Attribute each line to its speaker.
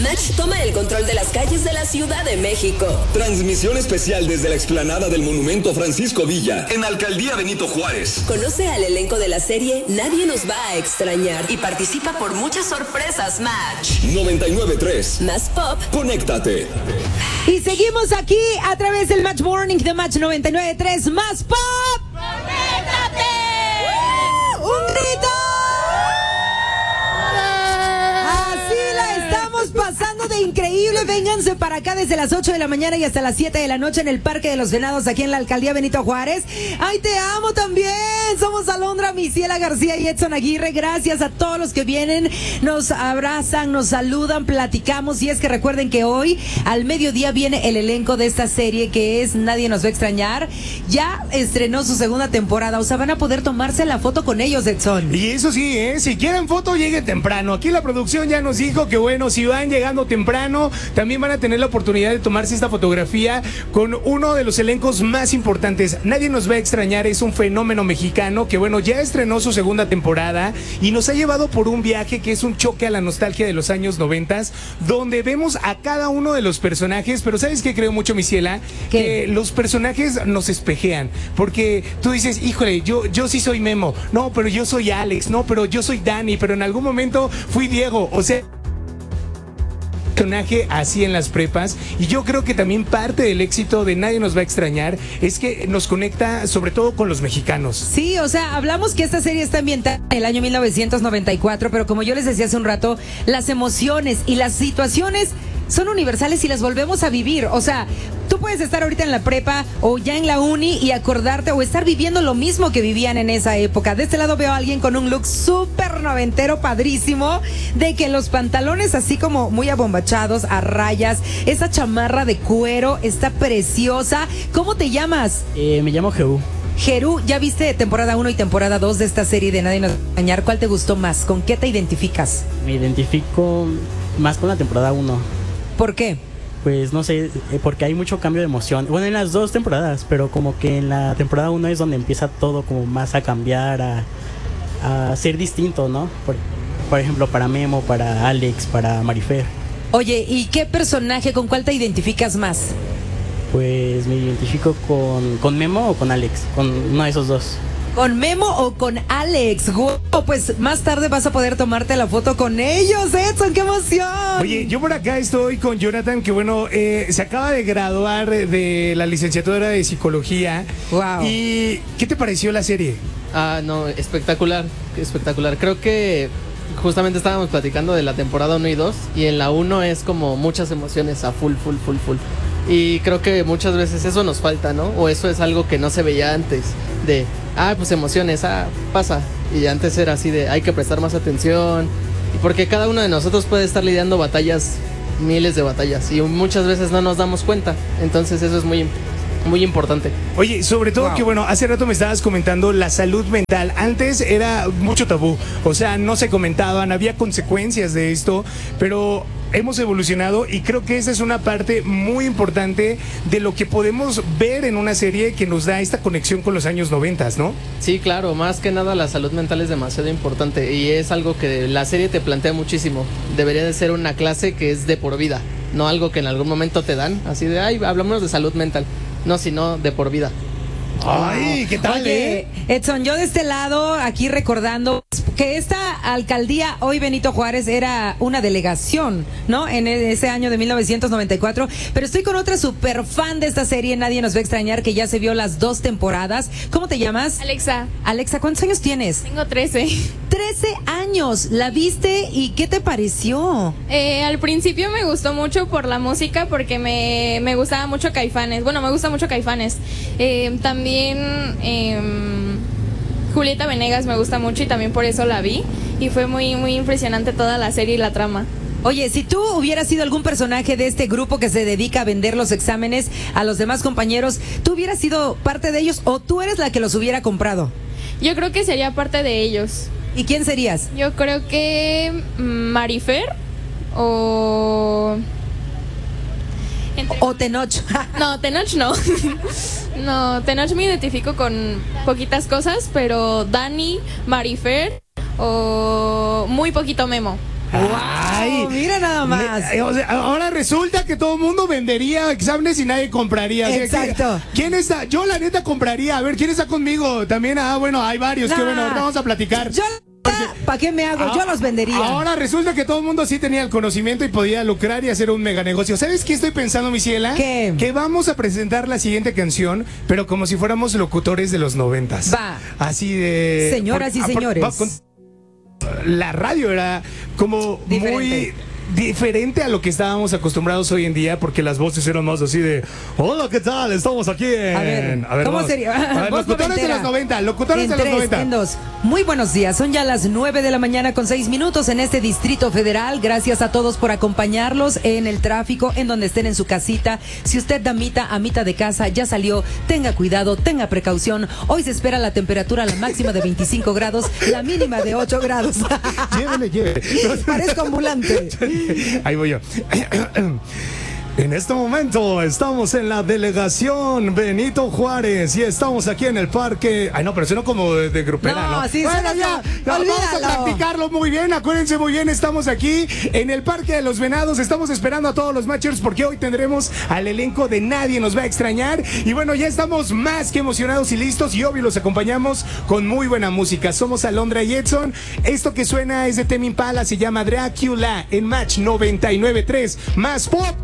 Speaker 1: Match toma el control de las calles de la Ciudad de México.
Speaker 2: Transmisión especial desde la explanada del Monumento Francisco Villa, en Alcaldía Benito Juárez.
Speaker 1: Conoce al elenco de la serie Nadie nos va a extrañar y participa por muchas sorpresas. Match
Speaker 2: 99.3
Speaker 1: Más Pop.
Speaker 2: Conéctate.
Speaker 3: Y seguimos aquí a través del Match Morning de Match 99.3 Más Pop.
Speaker 4: ¡Conéctate!
Speaker 3: ¡Un grito! Así la estamos pasando de increíble. Vénganse para acá desde las 8 de la mañana y hasta las 7 de la noche en el Parque de los Venados, aquí en la Alcaldía Benito Juárez. ¡Ay, te amo también! Somos Alondra, Misiela García y Edson Aguirre. Gracias a todos los que vienen, nos abrazan, nos saludan, platicamos. Y es que recuerden que hoy al mediodía viene el elenco de esta serie que es Nadie nos va a extrañar. Ya estrenó su segunda temporada, o sea, van a poder tomarse la foto con ellos, Edson.
Speaker 5: Y eso sí, si quieren foto, lleguen temprano. Aquí la producción ya nos dijo que bueno, si van llegando temprano, también van a tener la oportunidad de tomarse esta fotografía con uno de los elencos más importantes. Nadie nos va a extrañar, es un fenómeno mexicano que bueno, ya estrenó su segunda temporada y nos ha llevado por un viaje que es un choque a la nostalgia de los años 90, donde vemos a cada uno de los personajes. Pero ¿sabes qué creo mucho, Misiela? Que los personajes nos espejean, porque tú dices, híjole, yo sí soy Memo, no, pero yo soy Alex, no, pero yo soy Dani, pero en algún momento fui Diego, o sea, personaje así en las prepas. Y yo creo que también parte del éxito de Nadie nos va a extrañar es que nos conecta sobre todo con los mexicanos.
Speaker 3: Sí, o sea, hablamos que esta serie está ambientada en el año 1994, pero como yo les decía hace un rato, las emociones y las situaciones son universales y las volvemos a vivir. O sea, tú puedes estar ahorita en la prepa o ya en la uni y acordarte o estar viviendo lo mismo que vivían en esa época. De este lado veo a alguien con un look súper noventero, padrísimo, de que los pantalones así como muy abombachados, a rayas, esa chamarra de cuero está preciosa. ¿Cómo te llamas?
Speaker 6: Me llamo Jehú.
Speaker 3: Jehú, ¿ya viste temporada 1 y temporada 2 de esta serie de Nadie nos va a extrañar? ¿Cuál te gustó más? ¿Con qué te identificas?
Speaker 6: Me identifico más con la temporada 1.
Speaker 3: ¿Por qué?
Speaker 6: Pues no sé, porque hay mucho cambio de emoción. Bueno, en las dos temporadas, pero como que en la temporada 1 es donde empieza todo como más a cambiar, a ser distinto, ¿no? Por ejemplo, para Memo, para Alex, para Marifer.
Speaker 3: Oye, ¿y qué personaje, con cuál te identificas más?
Speaker 6: Pues me identifico con Memo o con Alex, con uno de esos dos.
Speaker 3: ¿Con Memo o con Alex? Wow, pues más tarde vas a poder tomarte la foto con ellos, Edson, ¡qué emoción!
Speaker 5: Oye, yo por acá estoy con Jonathan, que bueno, se acaba de graduar de la licenciatura de Psicología.
Speaker 3: Wow.
Speaker 5: ¿Y qué te pareció la serie?
Speaker 7: No, espectacular, espectacular. Creo que justamente estábamos platicando de la temporada 1 y 2, y en la 1 es como muchas emociones a full. Y creo que muchas veces eso nos falta, ¿no? O eso es algo que no se veía antes, de, pues emociones, pasa. Y antes era así de, hay que prestar más atención. Y porque cada uno de nosotros puede estar lidiando batallas, miles de batallas, y muchas veces no nos damos cuenta. Entonces eso es muy importante.
Speaker 5: Oye, sobre todo que bueno, hace rato me estabas comentando la salud mental. Antes era mucho tabú, o sea, no se comentaban, había consecuencias de esto, pero hemos evolucionado y creo que esa es una parte muy importante de lo que podemos ver en una serie que nos da esta conexión con los años 90, ¿no?
Speaker 7: Sí, claro, más que nada la salud mental es demasiado importante y es algo que la serie te plantea muchísimo. Debería de ser una clase que es de por vida, no algo que en algún momento te dan, así de, hablamos de salud mental. No, sino de por vida.
Speaker 5: Ay, ¿qué tal?
Speaker 3: Oye, Edson, yo de este lado aquí recordando que esta alcaldía, hoy Benito Juárez, era una delegación, ¿no? En ese año de 1994, pero estoy con otra super fan de esta serie, Nadie nos va a extrañar, que ya se vio las 2 temporadas. ¿Cómo te llamas?
Speaker 4: Alexa.
Speaker 3: Alexa, ¿cuántos años tienes?
Speaker 4: Tengo 13.
Speaker 3: 13 años, ¿la viste y qué te pareció?
Speaker 4: Al principio me gustó mucho por la música, porque me gustaba mucho Caifanes. Bueno, me gusta mucho Caifanes. También Julieta Venegas me gusta mucho y también por eso la vi. Y fue muy impresionante toda la serie y la trama.
Speaker 3: Oye, si tú hubieras sido algún personaje de este grupo que se dedica a vender los exámenes a los demás compañeros, ¿tú hubieras sido parte de ellos o tú eres la que los hubiera comprado?
Speaker 4: Yo creo que sería parte de ellos.
Speaker 3: ¿Y quién serías?
Speaker 4: Yo creo que Marifer o
Speaker 3: O Tenoch.
Speaker 4: No, Tenoch no. No, Tenoch me identifico con poquitas cosas, pero Dani, Marifer o muy poquito Memo.
Speaker 3: ¡Wow! Mira nada más.
Speaker 5: O sea, ahora resulta que todo el mundo vendería exámenes y nadie compraría. O sea,
Speaker 3: Exacto.
Speaker 5: ¿Quién está? Yo la neta compraría. A ver, ¿quién está conmigo? También, bueno, hay varios.
Speaker 3: Nah.
Speaker 5: Que bueno, ahorita vamos a platicar.
Speaker 3: ¿Para qué me hago? Yo los vendería.
Speaker 5: Ahora resulta que todo el mundo sí tenía el conocimiento y podía lucrar y hacer un mega negocio. ¿Sabes qué estoy pensando, mi ciela?
Speaker 3: ¿Qué?
Speaker 5: Que vamos a presentar la siguiente canción, pero como si fuéramos locutores de los 90s.
Speaker 3: Va.
Speaker 5: Así de...
Speaker 3: Señoras y señores.
Speaker 5: La radio era como
Speaker 3: Diferente.
Speaker 5: muy diferente a lo que estábamos acostumbrados hoy en día, porque las voces eran más así de hola, ¿qué tal? Estamos aquí en...
Speaker 3: A ver, ¿cómo
Speaker 5: vamos.
Speaker 3: sería?
Speaker 5: A ver,
Speaker 3: Voz
Speaker 5: locutores de
Speaker 3: noventera.
Speaker 5: los 90, locutores
Speaker 3: En
Speaker 5: de los
Speaker 3: 3,
Speaker 5: 90.
Speaker 3: en 2. Muy buenos días, son ya las 9 de la mañana con 6 minutos en este Distrito Federal. Gracias a todos por acompañarlos en el tráfico, en donde estén en su casita. Si usted, damita, amita de casa, ya salió, tenga cuidado, tenga precaución. Hoy se espera la temperatura, la máxima de 25 grados, la mínima de 8 grados.
Speaker 5: Llévele.
Speaker 3: Parezco ambulante.
Speaker 5: Ahí voy yo. En este momento estamos en la delegación Benito Juárez y estamos aquí en el parque. Ay, no, pero suena como de grupera, ¿no?
Speaker 3: No, sí,
Speaker 5: bueno,
Speaker 3: suena
Speaker 5: ya,
Speaker 3: como-
Speaker 5: vamos a
Speaker 3: olvídalo.
Speaker 5: practicarlo muy bien. Acuérdense muy bien, estamos aquí en el Parque de los Venados. Estamos esperando a todos los matchers porque hoy tendremos al elenco de Nadie Nos Va a Extrañar. Y bueno, ya estamos más que emocionados y listos. Y obvio, los acompañamos con muy buena música. Somos Alondra y Edson. Esto que suena es de Tame Impala, se llama Drácula en Match 99.3. Más pop.